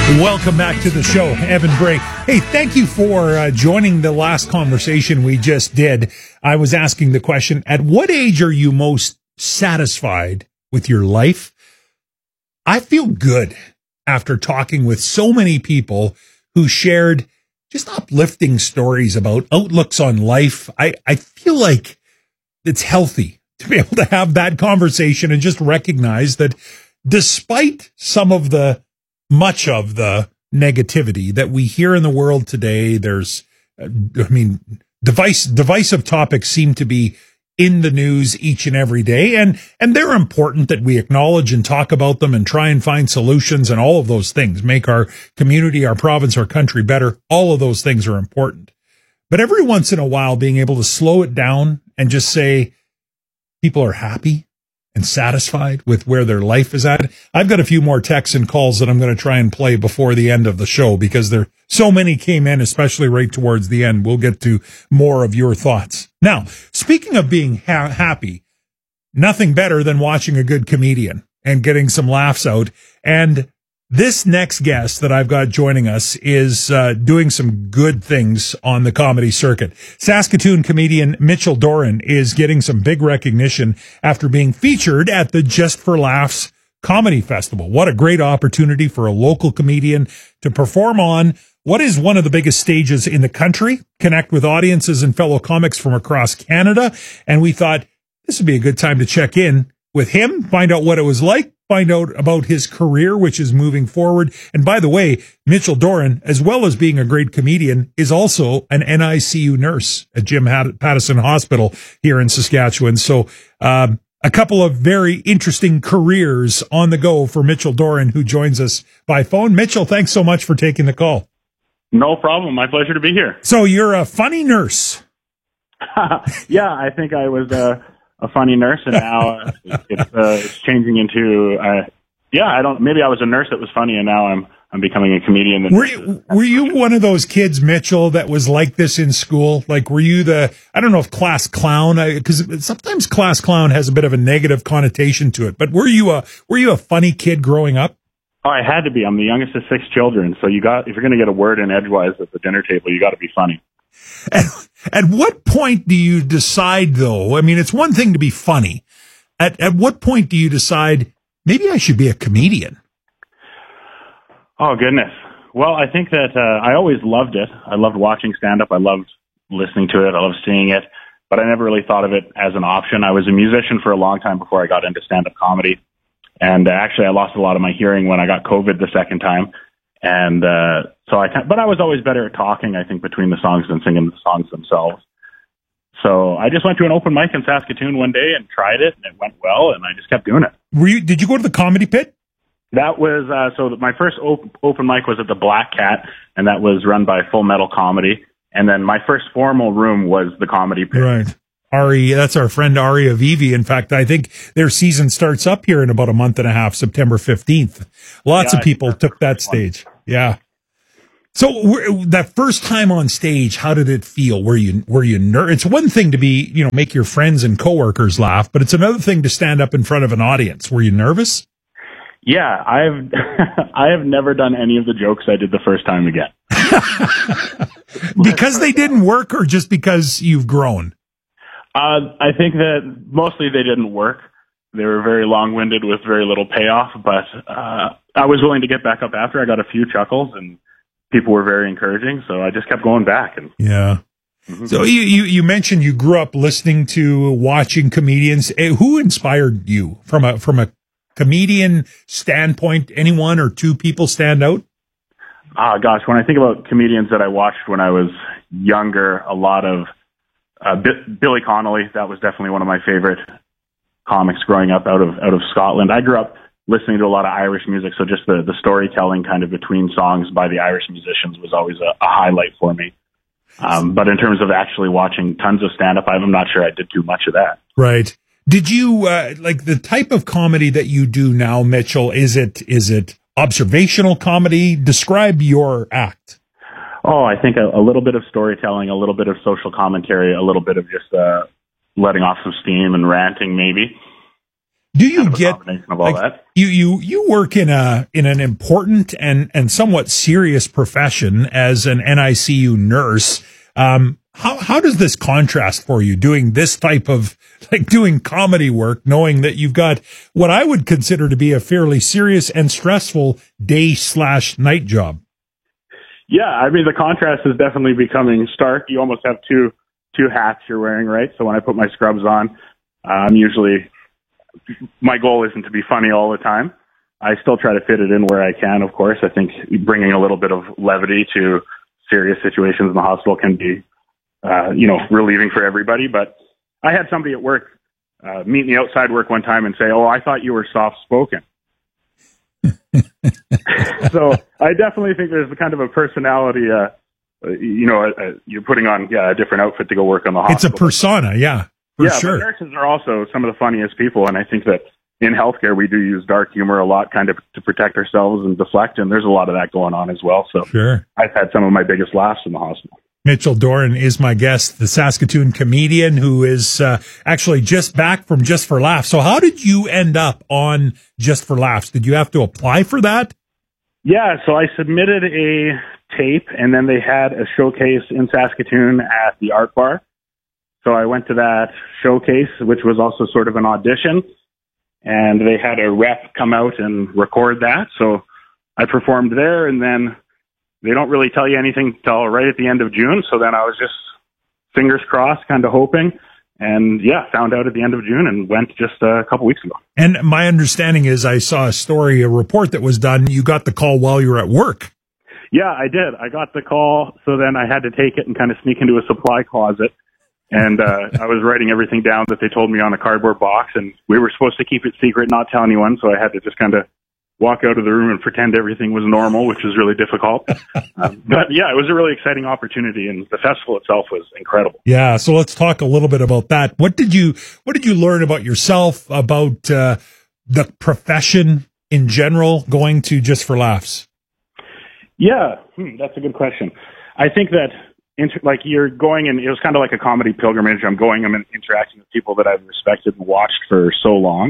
Welcome back to the show, Evan Bray. Hey, thank you for joining the last conversation we just did. I was asking the question, at what age are you most satisfied with your life? I feel good after talking with so many people who shared just uplifting stories about outlooks on life. I feel like it's healthy to be able to have that conversation and just recognize that despite much of the negativity that we hear in the world today, divisive topics seem to be in the news each and every day, and they're important that we acknowledge and talk about them and try and find solutions, and all of those things make our community, our province, our country better. All of those things are important. But every once in a while, being able to slow it down and just say people are happy and satisfied with where their life is at. I've got a few more texts and calls that I'm going to try and play before the end of the show because so many came in, especially right towards the end. We'll get to more of your thoughts. Now, speaking of being happy, nothing better than watching a good comedian and getting some laughs out. And this next guest that I've got joining us is doing some good things on the comedy circuit. Saskatoon comedian Mitchell Doran is getting some big recognition after being featured at the Just for Laughs Comedy Festival. What a great opportunity for a local comedian to perform on what is one of the biggest stages in the country, connect with audiences and fellow comics from across Canada. And we thought this would be a good time to check in with him, find out what it was like, find out about his career, which is moving forward. And by the way, Mitchell Doran, as well as being a great comedian, is also an NICU nurse at Jim Pattison Hospital here in Saskatchewan. So a couple of very interesting careers on the go for Mitchell Doran, who joins us by phone. Mitchell, thanks so much for taking the call. No problem. My pleasure to be here. So you're a funny nurse. Yeah, I think I was a funny nurse, and now it's changing into maybe I was a nurse that was funny, and now I'm becoming a comedian. Were you one of those kids, Mitchell, that was like this in school? Like, were you I don't know if class clown, because sometimes class clown has a bit of a negative connotation to it, but were you a funny kid growing up? Oh, I had to be. I'm the youngest of 6 children, so if you're going to get a word in edgewise at the dinner table, you got to be funny. At what point do you decide, though? I mean, it's one thing to be funny. At what point do you decide, maybe I should be a comedian? Oh, goodness. Well, I think that I always loved it. I loved watching stand-up. I loved listening to it. I loved seeing it. But I never really thought of it as an option. I was a musician for a long time before I got into stand-up comedy. And actually, I lost a lot of my hearing when I got COVID the second time. And but I was always better at talking, I think, between the songs than singing the songs themselves. So I just went to an open mic in Saskatoon one day and tried it, and it went well, and I just kept doing it. Did you go to the Comedy Pit? That was, my first open mic was at the Black Cat, and that was run by Full Metal Comedy. And then my first formal room was the Comedy Pit. Right. Ari, that's our friend Ari Avivi. In fact, I think their season starts up here in about a month and a half, September 15th. Lots of people took that stage. Yeah. So that first time on stage, how did it feel? Were you nervous? It's one thing to make your friends and coworkers laugh, but it's another thing to stand up in front of an audience. Were you nervous? Yeah, I have never done any of the jokes I did the first time again. Because they didn't work, or just because you've grown? I think that mostly they didn't work. They were very long-winded with very little payoff, but I was willing to get back up after. I got a few chuckles, and people were very encouraging, so I just kept going back. Yeah. Mm-hmm. So you mentioned you grew up listening to, watching comedians. Who inspired you from a comedian standpoint? Anyone or two people stand out? Gosh, when I think about comedians that I watched when I was younger, a lot of Billy Connolly. That was definitely one of my favorite comics growing up out of Scotland. I grew up listening to a lot of Irish music, so just the storytelling kind of between songs by the Irish musicians was always a highlight for me. But in terms of actually watching tons of stand-up, I'm not sure I did too much of that. Right. Did you, like the type of comedy that you do now, Mitchell, is it observational comedy? Describe your act. Oh, I think a little bit of storytelling, a little bit of social commentary, a little bit of just letting off some steam and ranting, maybe. Do you get combination of all that? You work in an important and somewhat serious profession as an NICU nurse. How does this contrast for you doing this type of doing comedy work, knowing that you've got what I would consider to be a fairly serious and stressful day/night job? Yeah, I mean, the contrast is definitely becoming stark. You almost have two hats you're wearing, right? So when I put my scrubs on, my goal isn't to be funny all the time. I still try to fit it in where I can, of course. I think bringing a little bit of levity to serious situations in the hospital can be, relieving for everybody. But I had somebody at work meet me outside work one time and say, "Oh, I thought you were soft-spoken." So I definitely think there's kind of a personality, you're putting on a different outfit to go work on the hospital. It's a persona, yeah, for sure. But nurses are also some of the funniest people, and I think that in healthcare we do use dark humor a lot, kind of to protect ourselves and deflect, and there's a lot of that going on as well. So sure. I've had some of my biggest laughs in the hospital. Mitchell Doran is my guest, the Saskatoon comedian who is actually just back from Just for Laughs. So how did you end up on Just for Laughs? Did you have to apply for that? Yeah, so I submitted a tape, and then they had a showcase in Saskatoon at the Art Bar. So I went to that showcase, which was also sort of an audition, and they had a rep come out and record that. So I performed there, and then they don't really tell you anything till right at the end of June. So then I was just fingers crossed, kind of hoping. And found out at the end of June and went just a couple weeks ago. And my understanding is I saw a report that was done. You got the call while you were at work. Yeah, I did. I got the call. So then I had to take it and kind of sneak into a supply closet. And I was writing everything down that they told me on a cardboard box. And we were supposed to keep it secret, not tell anyone. So I had to just kind of walk out of the room and pretend everything was normal, which was really difficult. But it was a really exciting opportunity, and the festival itself was incredible. Yeah. So let's talk a little bit about that. What did you learn about yourself, about the profession in general, going to Just for Laughs? Yeah, that's a good question. I think that you're going, and it was kind of like a comedy pilgrimage. I'm interacting with people that I've respected and watched for so long.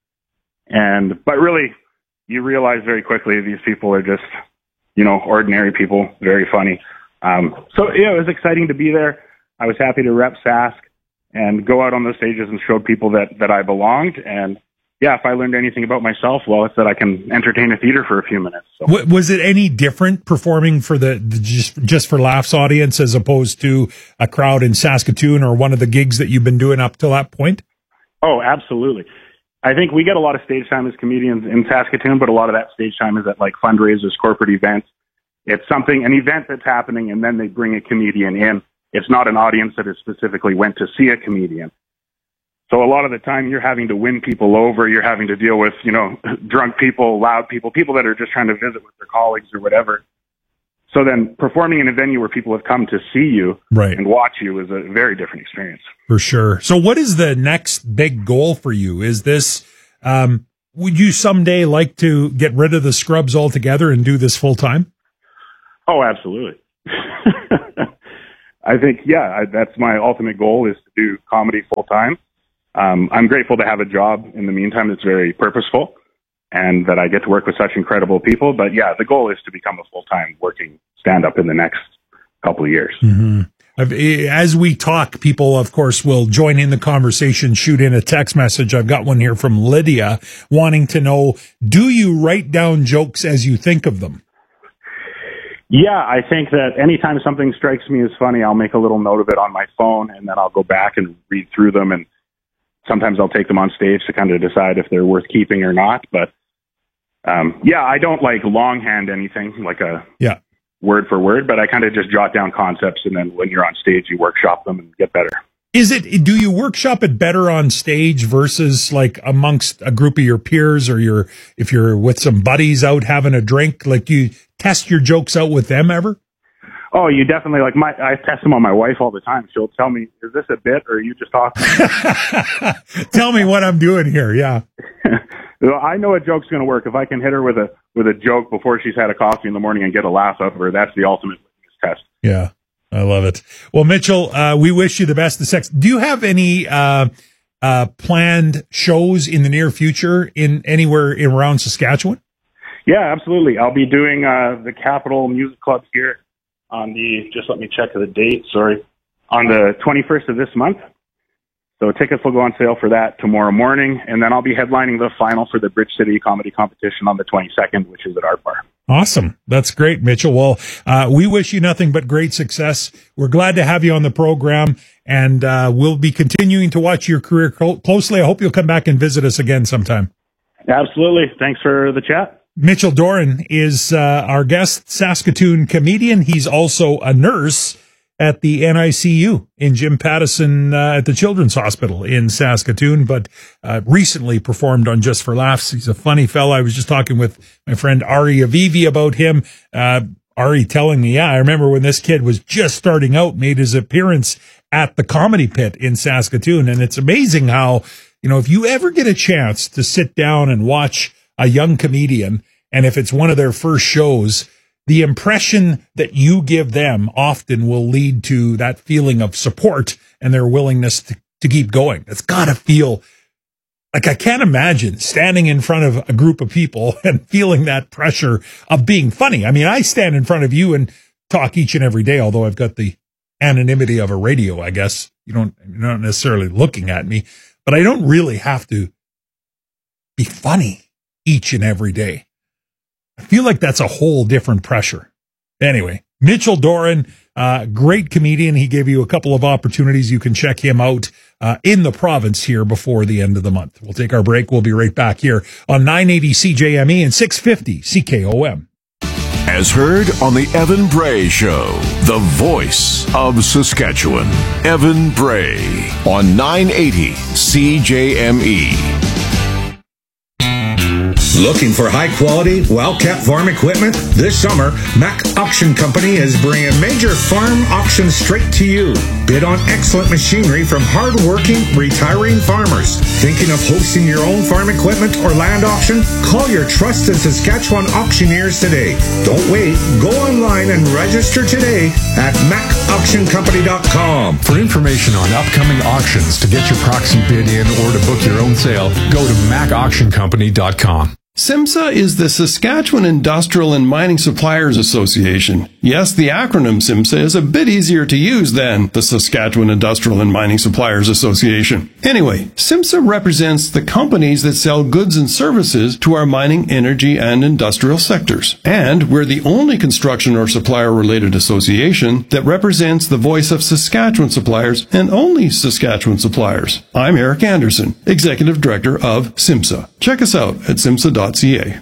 But really, you realize very quickly these people are just, ordinary people, very funny. So it was exciting to be there. I was happy to rep Sask and go out on those stages and show people that I belonged. And if I learned anything about myself, well, it's that I can entertain a theater for a few minutes. So. Was it any different performing for the Just for Laughs audience as opposed to a crowd in Saskatoon or one of the gigs that you've been doing up till that point? Oh, absolutely. I think we get a lot of stage time as comedians in Saskatoon, but a lot of that stage time is at fundraisers, corporate events. It's an event that's happening, and then they bring a comedian in. It's not an audience that is specifically went to see a comedian. So a lot of the time you're having to win people over. You're having to deal with, drunk people, loud people that are just trying to visit with their colleagues or whatever. So then performing in a venue where people have come to see you and watch you is a very different experience. For sure. So what is the next big goal for you? Is this, would you someday like to get rid of the scrubs altogether and do this full time? Oh, absolutely. I think, that's my ultimate goal, is to do comedy full time. I'm grateful to have a job in the meantime that's very purposeful, and that I get to work with such incredible people. But the goal is to become a full-time working stand-up in the next couple of years. Mm-hmm. As we talk, people, of course, will join in the conversation, shoot in a text message. I've got one here from Lydia wanting to know, do you write down jokes as you think of them? Yeah, I think that anytime something strikes me as funny, I'll make a little note of it on my phone, and then I'll go back and read through them, and sometimes I'll take them on stage to kind of decide if they're worth keeping or not. But I don't longhand anything, word for word, but I kind of just jot down concepts, and then when you're on stage, you workshop them and get better. Do you workshop it better on stage versus amongst a group of your peers, or if you're with some buddies out having a drink, you test your jokes out with them ever? Oh, you definitely, I test them on my wife all the time. She'll tell me, is this a bit or are you just talking? Tell me what I'm doing here. Yeah. Well, I know a joke's going to work. If I can hit her with a joke before she's had a coffee in the morning and get a laugh out of her, that's the ultimate test. Yeah. I love it. Well, Mitchell, we wish you the best of sex. Do you have any planned shows in the near future in anywhere around Saskatchewan? Yeah, absolutely. I'll be doing the Capital Music Club here on just let me check the date, on the 21st of this month. So tickets will go on sale for that tomorrow morning, and then I'll be headlining the final for the Bridge City Comedy Competition on the 22nd, which is at Art Bar. Awesome. That's great, Mitchell. Well, we wish you nothing but great success. We're glad to have you on the program, and we'll be continuing to watch your career closely. I hope you'll come back and visit us again sometime. Absolutely. Thanks for the chat. Mitchell Doran is our guest, Saskatoon comedian. He's also a nurse at the NICU in Jim Pattison at the Children's Hospital in Saskatoon, but recently performed on Just for Laughs. He's a funny fella. I was just talking with my friend Ari Avivi about him. Ari telling me, I remember when this kid was just starting out, made his appearance at the Comedy Pit in Saskatoon. And it's amazing how, if you ever get a chance to sit down and watch a young comedian, and if it's one of their first shows, the impression that you give them often will lead to that feeling of support and their willingness to keep going. It's got to feel like, I can't imagine standing in front of a group of people and feeling that pressure of being funny. I mean, I stand in front of you and talk each and every day, although I've got the anonymity of a radio, I guess. You're not necessarily looking at me, but I don't really have to be funny each and every day. I feel like that's a whole different pressure. Anyway, Mitchell Doran, great comedian. He gave you a couple of opportunities. You can check him out in the province here before the end of the month. We'll take our break. We'll be right back here on 980 CJME and 650 CKOM. As heard on the Evan Bray Show, the voice of Saskatchewan. Evan Bray on 980 CJME. Looking for high-quality, well-kept farm equipment? This summer, Mac Auction Company is bringing major farm auctions straight to you. Bid on excellent machinery from hard-working, retiring farmers. Thinking of hosting your own farm equipment or land auction? Call your trusted Saskatchewan auctioneers today. Don't wait. Go online and register today at macauctioncompany.com. For information on upcoming auctions, to get your proxy bid in, or to book your own sale, go to macauctioncompany.com. SIMSA is the Saskatchewan Industrial and Mining Suppliers Association. Yes, the acronym SIMSA is a bit easier to use than the Saskatchewan Industrial and Mining Suppliers Association. Anyway, SIMSA represents the companies that sell goods and services to our mining, energy, and industrial sectors. And we're the only construction or supplier-related association that represents the voice of Saskatchewan suppliers and only Saskatchewan suppliers. I'm Eric Anderson, Executive Director of SIMSA. Check us out at simsa.ca.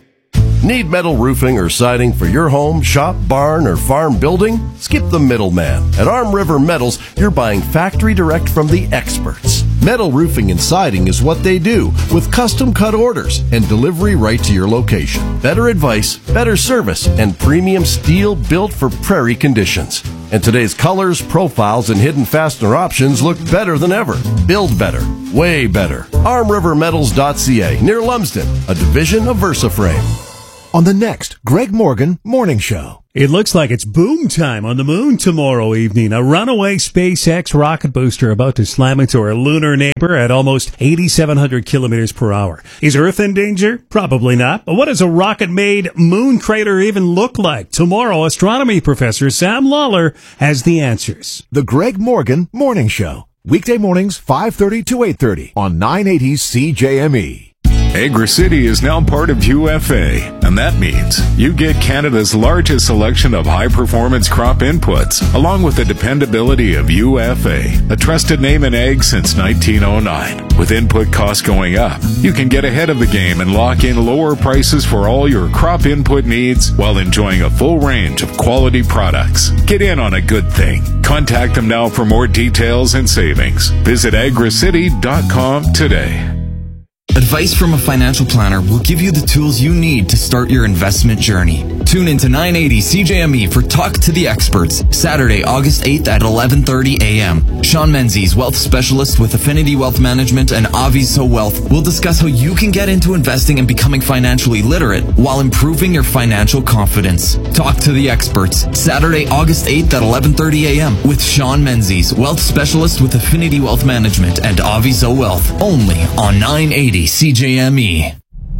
Need metal roofing or siding for your home, shop, barn, or farm building? Skip the middleman. At Arm River Metals, you're buying factory direct from the experts. Metal roofing and siding is what they do, with custom cut orders and delivery right to your location. Better advice, better service, and premium steel built for prairie conditions. And today's colors, profiles, and hidden fastener options look better than ever. Build better. Way better. ArmRiverMetals.ca, near Lumsden, a division of VersaFrame. On the next Greg Morgan Morning Show. It looks like it's boom time on the moon tomorrow evening. A runaway SpaceX rocket booster about to slam into our lunar neighbor at almost 8,700 kilometers per hour. Is Earth in danger? Probably not. But what does a rocket-made moon crater even look like? Tomorrow, astronomy professor Sam Lawler has the answers. The Greg Morgan Morning Show. Weekday mornings, 5:30 to 8:30 on 980 CJME. Agri-City is now part of UFA, and that means you get Canada's largest selection of high-performance crop inputs, along with the dependability of UFA, a trusted name in ag since 1909. With input costs going up, you can get ahead of the game and lock in lower prices for all your crop input needs while enjoying a full range of quality products. Get in on a good thing. Contact them now for more details and savings. Visit agricity.com today. Advice from a financial planner will give you the tools you need to start your investment journey. Tune into 980 CJME for Talk to the Experts, Saturday, August 8th at 11:30 a.m. Sean Menzies, wealth specialist with Affinity Wealth Management and Aviso Wealth, will discuss how you can get into investing and becoming financially literate while improving your financial confidence. Talk to the Experts, Saturday, August 8th at 11:30 a.m. with Sean Menzies, wealth specialist with Affinity Wealth Management and Aviso Wealth, only on 980 CJME.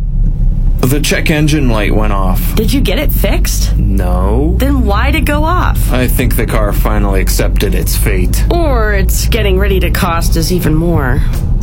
The check engine light went off. Did you get it fixed? No. Then why'd it go off? I think the car finally accepted its fate. Or it's getting ready to cost us even more.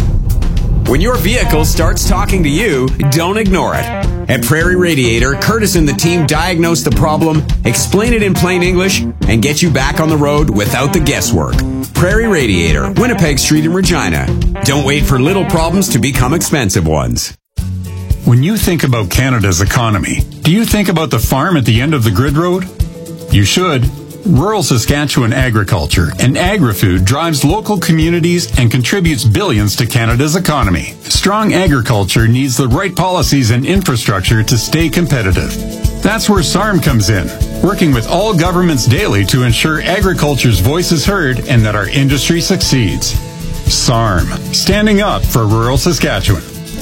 When your vehicle starts talking to you, don't ignore it. At Prairie Radiator, Curtis and the team diagnose the problem, explain it in plain English, and get you back on the road without the guesswork. Prairie Radiator, Winnipeg Street in Regina. Don't wait for little problems to become expensive ones. When you think about Canada's economy, do you think about the farm at the end of the grid road? You should. Rural Saskatchewan agriculture and agri-food drives local communities and contributes billions to Canada's economy. Strong agriculture needs the right policies and infrastructure to stay competitive. That's where SARM comes in, working with all governments daily to ensure agriculture's voice is heard and that our industry succeeds. SARM, standing up for rural Saskatchewan.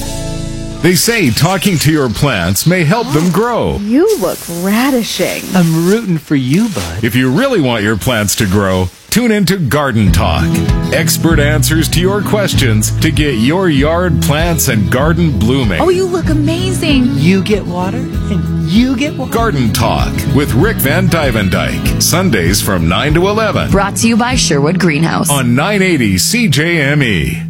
They say talking to your plants may help them grow. You look radishing. I'm rooting for you, bud. If you really want your plants to grow, tune into Garden Talk. Expert answers to your questions to get your yard plants and garden blooming. Oh, you look amazing. You get water, and you get water. Garden Talk with Rick Van Dyke. Sundays from 9 to 11. Brought to you by Sherwood Greenhouse. On 980 CJME.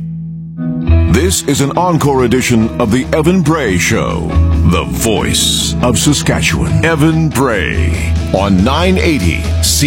This is an encore edition of the Evan Bray Show, the voice of Saskatchewan. Evan Bray on 980